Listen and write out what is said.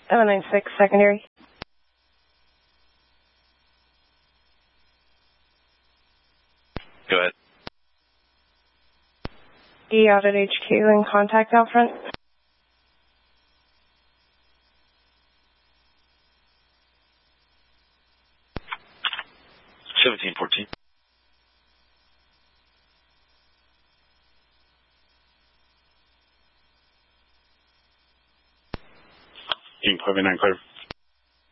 796 secondary. Go ahead. D out at HQ in contact out front. 1714. Team 589 clear.